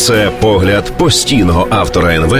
Це погляд постійного автора НВ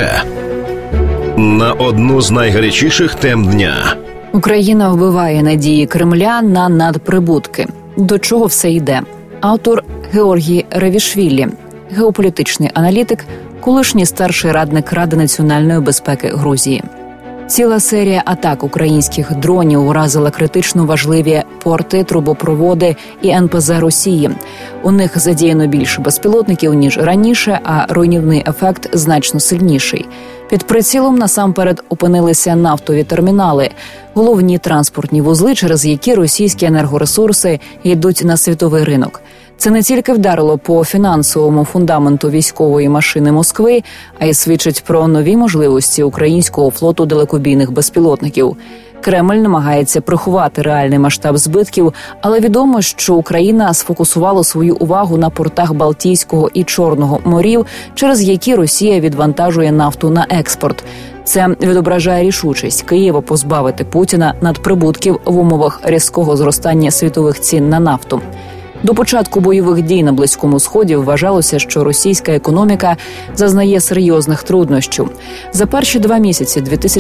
на одну з найгарячіших тем дня. Україна вбиває надії Кремля на надприбутки. До чого все йде? Автор Георгій Равішвілі, геополітичний аналітик, колишній старший радник Ради національної безпеки Грузії. Ціла серія атак українських дронів уразила критично важливі порти, трубопроводи і НПЗ Росії. У них задіяно більше безпілотників, ніж раніше, а руйнівний ефект значно сильніший. Під прицілом насамперед опинилися нафтові термінали, головні транспортні вузли, через які російські енергоресурси йдуть на світовий ринок. Це не тільки вдарило по фінансовому фундаменту військової машини Москви, а й свідчить про нові можливості українського флоту далекобійних безпілотників. Кремль намагається приховати реальний масштаб збитків, але відомо, що Україна сфокусувала свою увагу на портах Балтійського і Чорного морів, через які Росія відвантажує нафту на експорт. Це відображає рішучість Києва позбавити Путіна надприбутків в умовах різкого зростання світових цін на нафту. До початку бойових дій на Близькому Сході вважалося, що російська економіка зазнає серйозних труднощів. За перші 2 місяці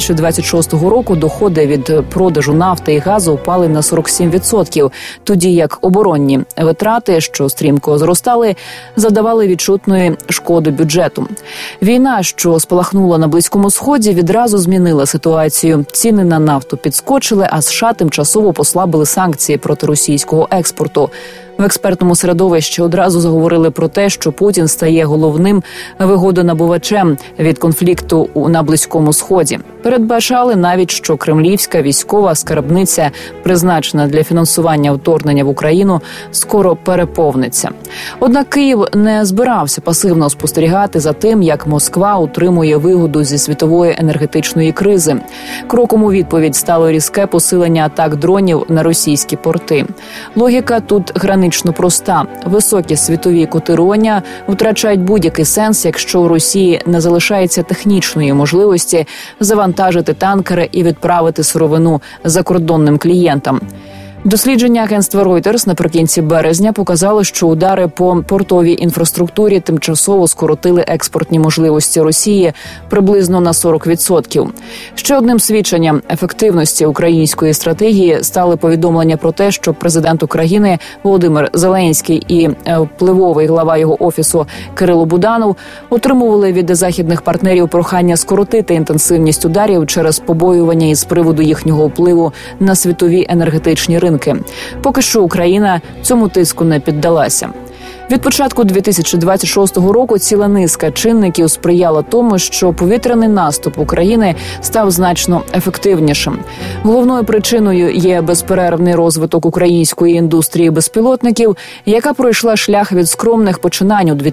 2026 року доходи від продажу нафти і газу впали на 47%, тоді як оборонні витрати, що стрімко зростали, завдавали відчутної шкоди бюджету. Війна, що спалахнула на Близькому Сході, відразу змінила ситуацію. Ціни на нафту підскочили, а США тимчасово послабили санкції проти російського експорту. В експертному середовищі одразу заговорили про те, що Путін стає головним вигодонабувачем від конфлікту на Близькому Сході. Передбачали навіть, що кремлівська військова скарбниця, призначена для фінансування вторгнення в Україну, скоро переповниться. Однак Київ не збирався пасивно спостерігати за тим, як Москва утримує вигоду зі світової енергетичної кризи. Кроком у відповідь стало різке посилення атак дронів на російські порти. Логіка тут гранично проста. Високі світові котирування втрачають будь-який сенс, якщо у Росії не залишається технічної можливості завантажити танкери і відправити сировину закордонним клієнтам. Дослідження агентства Reuters наприкінці березня показало, що удари по портовій інфраструктурі тимчасово скоротили експортні можливості Росії приблизно на 40%. Ще одним свідченням ефективності української стратегії стали повідомлення про те, що президент України Володимир Зеленський і впливовий глава його офісу Кирило Буданов отримували від західних партнерів прохання скоротити інтенсивність ударів через побоювання із приводу їхнього впливу на світові енергетичні ринки. Поки що Україна цьому тиску не піддалася. Від початку 2026 року ціла низка чинників сприяла тому, що повітряний наступ України став значно ефективнішим. Головною причиною є безперервний розвиток української індустрії безпілотників, яка пройшла шлях від скромних починань у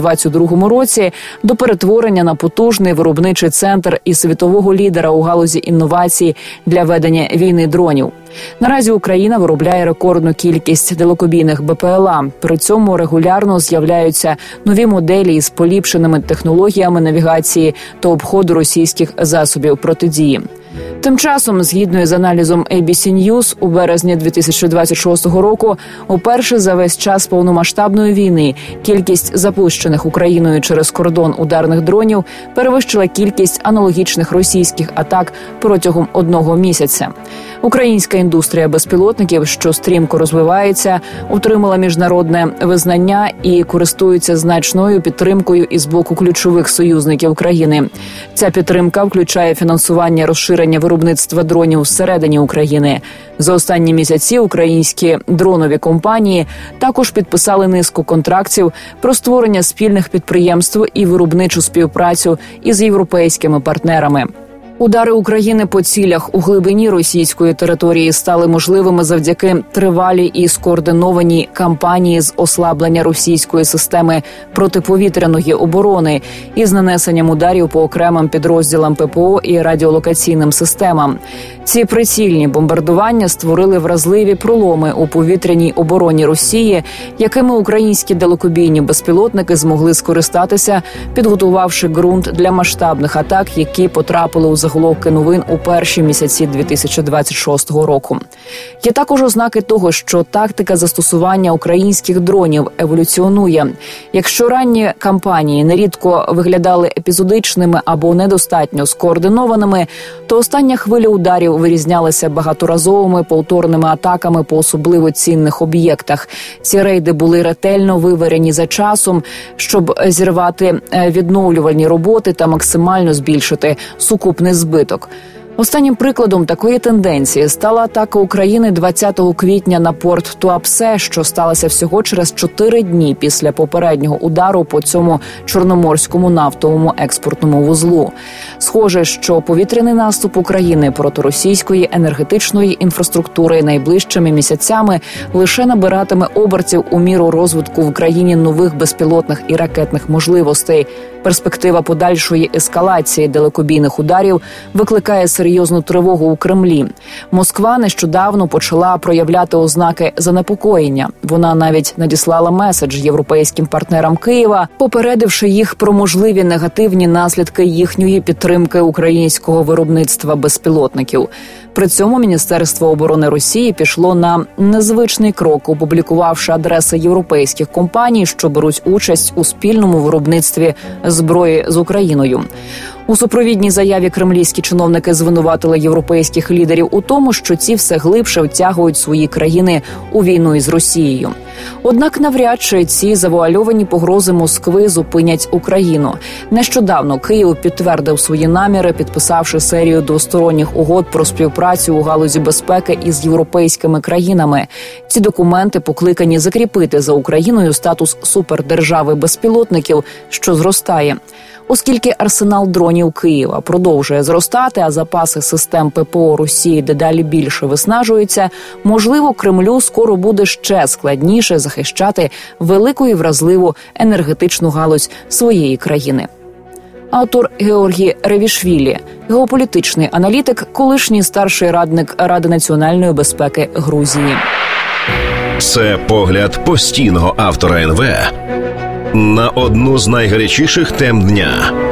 2022 році до перетворення на потужний виробничий центр і світового лідера у галузі інновацій для ведення війни дронів. Наразі Україна виробляє рекордну кількість далекобійних БПЛА. При цьому регулярно з'являються нові моделі із поліпшеними технологіями навігації та обходу російських засобів протидії. Тим часом, згідно з аналізом ABC News, у березні 2026 року уперше за весь час повномасштабної війни кількість запущених Україною через кордон ударних дронів перевищила кількість аналогічних російських атак протягом 1 місяця. Українська індустрія безпілотників, що стрімко розвивається, отримала міжнародне визнання і користується значною підтримкою із боку ключових союзників країни. Ця підтримка включає фінансування розширення виробництва дронів всередині України. За останні місяці українські дронові компанії також підписали низку контрактів про створення спільних підприємств і виробничу співпрацю із європейськими партнерами. Удари України по цілях у глибині російської території стали можливими завдяки тривалій і скоординованій кампанії з ослаблення російської системи протиповітряної оборони із нанесенням ударів по окремим підрозділам ППО і радіолокаційним системам. Ці прицільні бомбардування створили вразливі проломи у повітряній обороні Росії, якими українські далекобійні безпілотники змогли скористатися, підготувавши ґрунт для масштабних атак, які потрапили у заголовки новин у перші місяці 2026 року. Є також ознаки того, що тактика застосування українських дронів еволюціонує. Якщо ранні кампанії нерідко виглядали епізодичними або недостатньо скоординованими, то остання хвиля ударів вирізнялася багаторазовими повторними атаками по особливо цінних об'єктах. Ці рейди були ретельно виварені за часом, щоб зірвати відновлювальні роботи та максимально збільшити сукупний збиток. Останнім прикладом такої тенденції стала атака України 20 квітня на порт Туапсе, що сталося всього через 4 дні після попереднього удару по цьому чорноморському нафтовому експортному вузлу. Схоже, що повітряний наступ України проти російської енергетичної інфраструктури найближчими місяцями лише набиратиме обертів у міру розвитку в країні нових безпілотних і ракетних можливостей. Перспектива подальшої ескалації далекобійних ударів викликає серйозну тривогу у Кремлі. Москва нещодавно почала проявляти ознаки занепокоєння. Вона навіть надіслала меседж європейським партнерам Києва, попередивши їх про можливі негативні наслідки їхньої підтримки українського виробництва безпілотників. При цьому Міністерство оборони Росії пішло на незвичний крок, опублікувавши адреси європейських компаній, що беруть участь у спільному виробництві зброї з Україною. У супровідній заяві кремлівські чиновники звинуватили європейських лідерів у тому, що ці все глибше втягують свої країни у війну із Росією. Однак навряд чи ці завуальовані погрози Москви зупинять Україну. Нещодавно Київ підтвердив свої наміри, підписавши серію двосторонніх угод про співпрацю у галузі безпеки із європейськими країнами. Ці документи покликані закріпити за Україною статус супердержави безпілотників, що зростає. Оскільки арсенал дронів Києва продовжує зростати, а запаси систем ППО Росії дедалі більше виснажуються, можливо, Кремлю скоро буде ще складніше захищати велику і вразливу енергетичну галузь своєї країни. Автор Георгій Ревішвілі, геополітичний аналітик, колишній старший радник Ради національної безпеки Грузії. Це погляд постійного автора НВ на одну з найгарячіших тем дня.